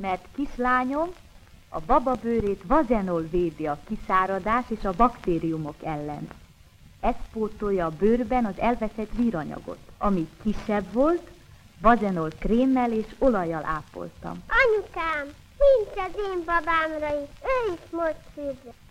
Mert kislányom, a bababőrét vazenol védi a kiszáradás és a baktériumok ellen. Ez pótolja a bőrben az elveszett víranyagot. Ami kisebb volt, vazenol krémmel és olajjal ápoltam. Anyukám, nincs az én babámra is, ő is most fürdő.